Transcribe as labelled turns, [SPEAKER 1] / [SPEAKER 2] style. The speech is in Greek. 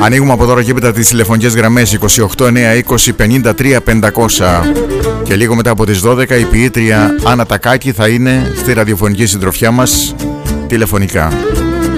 [SPEAKER 1] Ανοίγουμε από τώρα και έπειτα τις τηλεφωνικές γραμμές 28 9 20 53 500. Και λίγο μετά από τις 12 η ποιήτρια Άννα Τακάκη θα είναι στη ραδιοφωνική συντροφιά μας τηλεφωνικά.